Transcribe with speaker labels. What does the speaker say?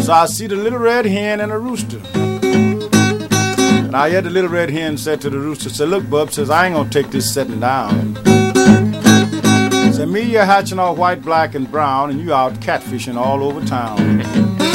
Speaker 1: So I see the little red hen and a rooster. And I heard the little red hen said to the rooster, said, look, bub, says, I ain't gonna take this sitting down. Said, me, you're hatching all white, black, and brown, and you out catfishing all over town.